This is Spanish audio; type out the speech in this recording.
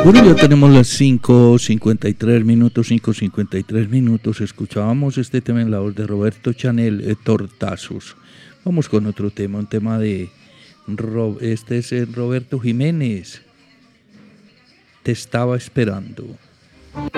Bueno, ya tenemos las 5:53 minutos, 5:53 minutos. Escuchábamos este tema en la voz de Roberto Chanel, Tortazos. Vamos con otro tema, un tema de... este es Roberto Jiménez. Te estaba esperando.